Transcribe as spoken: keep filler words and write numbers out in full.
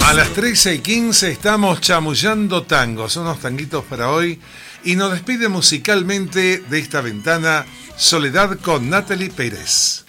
A las trece y quince estamos chamullando tangos, unos tanguitos para hoy, y nos despide musicalmente de esta ventana Soledad con Natalie Pérez.